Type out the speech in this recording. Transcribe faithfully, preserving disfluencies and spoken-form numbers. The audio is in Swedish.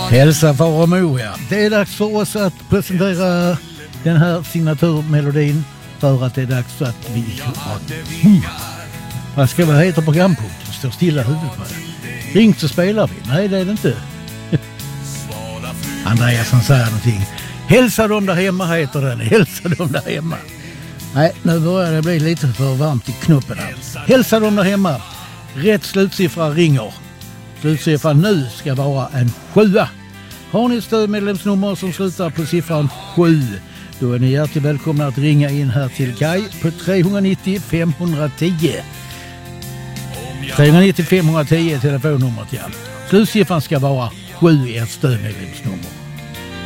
Hälsa far och mor, ja. Det är dags för oss att presentera den här signaturmelodin för att det är dags att vi... Mm. Vad ska vad heter programpunkten? Står stilla huvudet på det. Ring så spelar vi. Nej, det är det inte. Andreasson säger någonting. Hälsa dem där hemma heter den. Hälsa dem där hemma. Nej, nu börjar det bli lite för varmt i knoppen här. Hälsa dem där hemma. Rätt slutsiffra ringer. Slutsiffran nu ska vara en sjua. Har ni ett stödmedlemsnummer som slutar på siffran sju, då är ni hjärtligt välkomna att ringa in här till Kaj på tre nio noll fem ett noll. tre nio noll fem ett noll är telefonnumret, ja. Slutsiffran ska vara sju i ett stödmedlemsnummer.